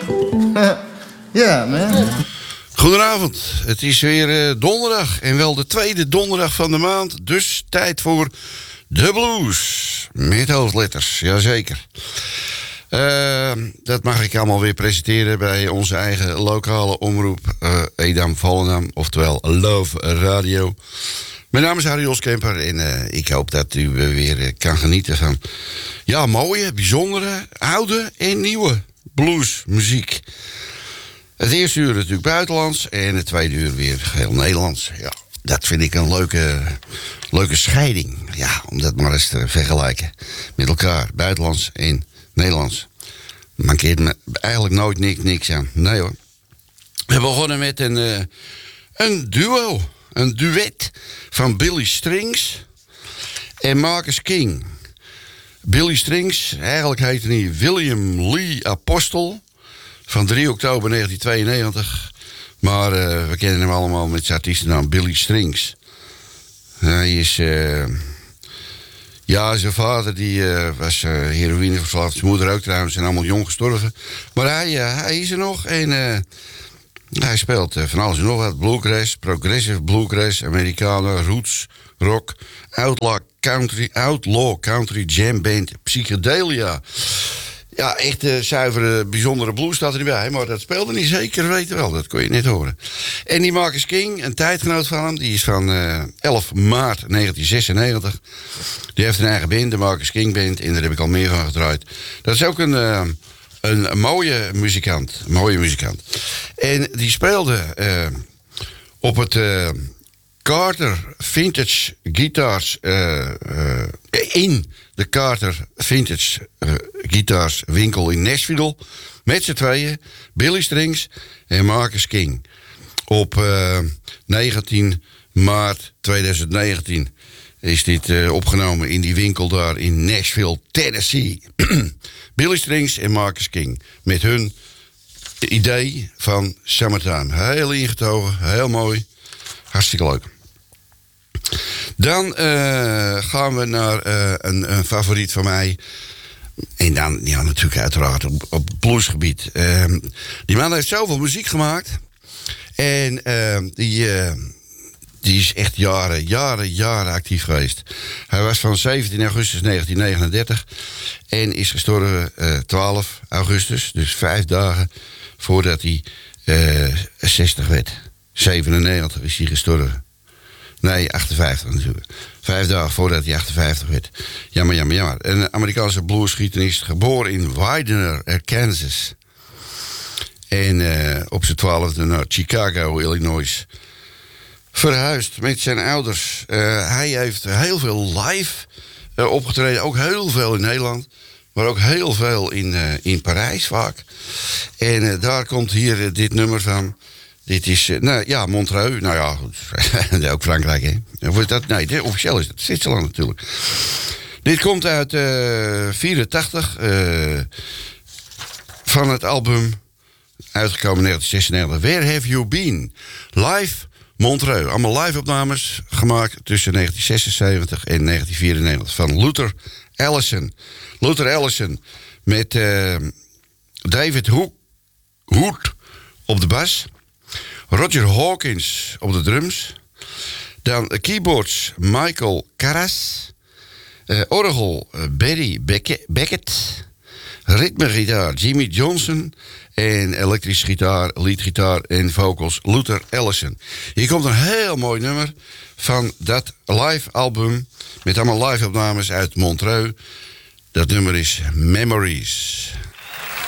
Ja, man. Goedenavond, het is weer donderdag en wel de tweede donderdag van de maand. Dus tijd voor de blues met hoofdletters, jazeker. Dat mag ik allemaal weer presenteren bij onze eigen lokale omroep Edam-Volendam, oftewel Love Radio. Mijn naam is Harry Oskemper en ik hoop dat u weer kan genieten van mooie, bijzondere, oude en nieuwe bluesmuziek. Het eerste uur natuurlijk buitenlands en het tweede uur weer geheel Nederlands. Ja, dat vind ik een leuke scheiding. Ja, om dat maar eens te vergelijken met elkaar. Buitenlands en Nederlands. Mankeert me eigenlijk nooit niks aan. Nee hoor. We begonnen met een duo. Een duet van Billy Strings en Marcus King. Billy Strings, eigenlijk heette hij William Lee Apostel. Van 3 oktober 1992. Maar we kennen hem allemaal met zijn artiestennaam Billy Strings. Hij is... zijn vader die was heroïneverslaafd. Zijn moeder ook trouwens. Zijn allemaal jong gestorven. Maar hij is er nog. En hij speelt van alles en nog wat. Bluegrass, progressive bluegrass, Americana, roots, rock, outlaw country, jam band, psychedelia. Ja, echt zuivere, bijzondere blues staat er niet bij. Maar dat speelde niet zeker weten wel. Dat kon je net horen. En die Marcus King, een tijdgenoot van hem. Die is van 11 maart 1996. Die heeft een eigen band, de Marcus King Band. En daar heb ik al meer van gedraaid. Dat is ook een mooie muzikant. En die speelde op het Carter Vintage Guitars... in de Carter Vintage Guitars winkel in Nashville. Met z'n tweeën, Billy Strings en Marcus King. Op 19 maart 2019 is dit opgenomen in die winkel daar in Nashville, Tennessee. Billy Strings en Marcus King. Met hun idee van Summertime. Heel ingetogen, heel mooi. Hartstikke leuk. Dan gaan we naar een favoriet van mij. En dan natuurlijk uiteraard op bluesgebied. Die man heeft zoveel muziek gemaakt. En die is echt jaren actief geweest. Hij was van 17 augustus 1939 en is gestorven 12 augustus. Dus 5 dagen voordat hij 60 werd. 97 is hij gestorven. Nee, 58 natuurlijk. 5 dagen voordat hij 58 werd. Jammer. Een Amerikaanse bluesgitarist, geboren in Widener, Kansas. En op zijn 12e naar Chicago, Illinois. Verhuisd met zijn ouders. Hij heeft heel veel live opgetreden. Ook heel veel in Nederland. Maar ook heel veel in Parijs vaak. En daar komt hier dit nummer van. Dit is, Montreux. Nou ja, goed. Ook Frankrijk, hè. Of is dat? Nee, officieel is het Zwitserland natuurlijk. Dit komt uit 84. Van het album, uitgekomen in 1996. Where Have You Been? Live Montreux. Allemaal live opnames gemaakt tussen 1976 en 1994. Van Luther Allison. Luther Allison met David Hood op de bas. Roger Hawkins op de drums. Dan keyboards Michael Carras. Orgel Barry Beckett. Ritmegitaar Jimmy Johnson. En elektrische gitaar, leadgitaar en vocals Luther Allison. Hier komt een heel mooi nummer van dat live album. Met allemaal live opnames uit Montreux. Dat nummer is Memories.